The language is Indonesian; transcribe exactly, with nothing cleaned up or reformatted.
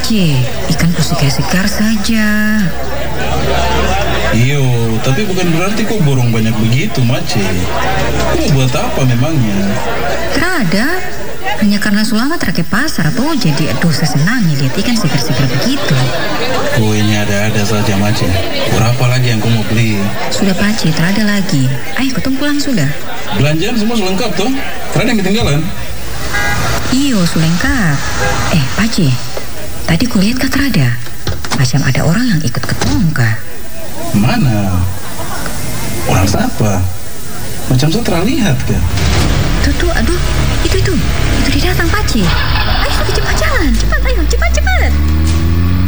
Pace, ikan segar-segar saja. Iyo, tapi bukan berarti kok borong banyak begitu, Mace. Kau buat apa memangnya? Ada, hanya karena Sulama terake pasar atau jadi aduh saya senangnya lihat ikan segar-segar begitu. Oh, ini ada-ada saja, Mace. Berapa lagi yang kau mau beli? Sudah Pace, tak ada lagi. Ayo ketemu pulang sudah. Belanjaan semua sudah lengkap toh? Tidak ada yang ketinggalan? Iyo, sudah lengkap. Eh, Pace, tadi kulihat kak Trada. Macam ada orang yang ikut ketemu kak. Mana? Orang siapa? Macam saya terlihat kah? Tuh, tuh, aduh, itu, itu. Itu dia datang, Pace. Ayo, cepat jalan. Cepat, ayo, cepat, cepat.